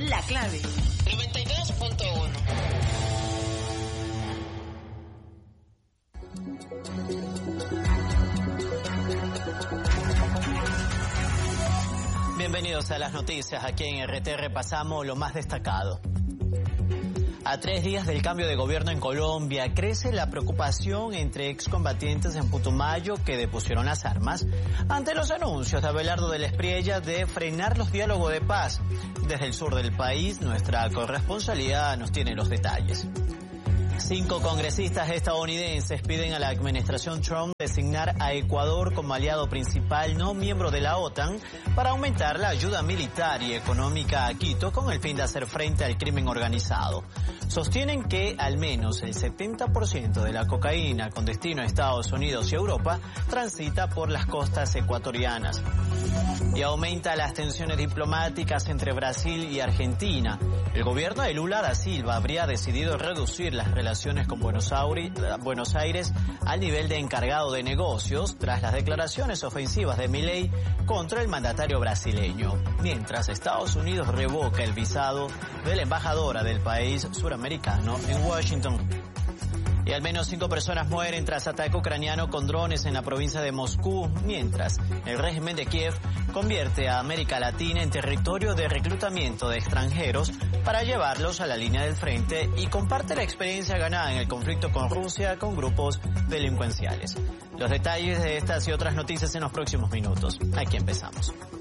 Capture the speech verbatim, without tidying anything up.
La Clave. noventa y dos punto uno. Bienvenidos a las noticias. Aquí en R T repasamos lo más destacado. A tres días del cambio de gobierno en Colombia, crece la preocupación entre excombatientes en Putumayo que depusieron las armas ante los anuncios de Abelardo del Espriella de frenar los diálogos de paz. Desde el sur del país, nuestra corresponsalía nos tiene los detalles. Cinco congresistas estadounidenses piden a la administración Trump designar a Ecuador como aliado principal no miembro de la OTAN para aumentar la ayuda militar y económica a Quito con el fin de hacer frente al crimen organizado. Sostienen que al menos el setenta por ciento de la cocaína con destino a Estados Unidos y Europa transita por las costas ecuatorianas. Y aumenta las tensiones diplomáticas entre Brasil y Argentina. El gobierno de Lula da Silva habría decidido reducir las relaciones con Buenos Aires al nivel de encargado de negocios tras las declaraciones ofensivas de Milei contra el mandatario brasileño, mientras Estados Unidos revoca el visado de la embajadora del país suramericano en Washington. Y al menos cinco personas mueren tras ataque ucraniano con drones en la provincia de Moscú, mientras el régimen de Kiev convierte a América Latina en territorio de reclutamiento de extranjeros para llevarlos a la línea del frente y comparte la experiencia ganada en el conflicto con Rusia con grupos delincuenciales. Los detalles de estas y otras noticias en los próximos minutos. Aquí empezamos.